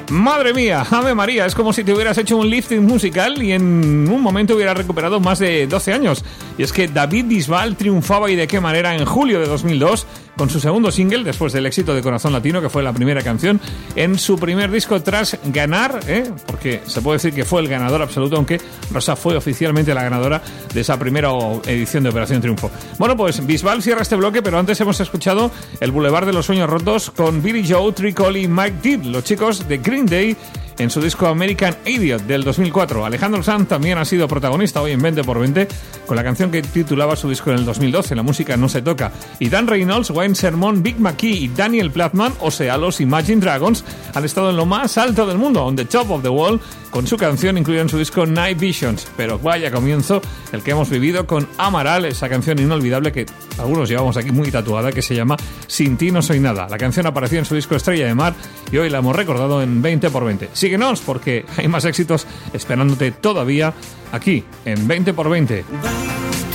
Madre mía, Ave María, es como si te hubieras hecho un lifting musical y en un momento hubieras recuperado más de 12 años. Y es que David Bisbal triunfaba, y de qué manera, en julio de 2002 con su segundo single, después del éxito de Corazón Latino, que fue la primera canción en su primer disco tras ganar, porque se puede decir que fue el ganador absoluto, aunque Rosa fue oficialmente la ganadora de esa primera edición de Operación Triunfo. Bueno, pues Bisbal cierra este bloque, pero antes hemos escuchado El Boulevard de los Sueños Rotos con Billy Joe, Tricol y Mike Deeb, los chicos de Green Day, en su disco American Idiot del 2004. Alejandro Sanz también ha sido protagonista hoy en 20x20 con la canción que titulaba su disco en el 2012, La música no se toca. Y Dan Reynolds, Wayne Sermon, Big McKee y Daniel Plattman, o sea, los Imagine Dragons, han estado en lo más alto del mundo, on the top of the world, con su canción incluida en su disco Night Visions. Pero vaya comienzo el que hemos vivido con Amaral, esa canción inolvidable que algunos llevamos aquí muy tatuada, que se llama Sin ti no soy nada. La canción apareció en su disco Estrella de Mar y hoy la hemos recordado en 20x20. Síguenos porque hay más éxitos esperándote todavía aquí en 20x20.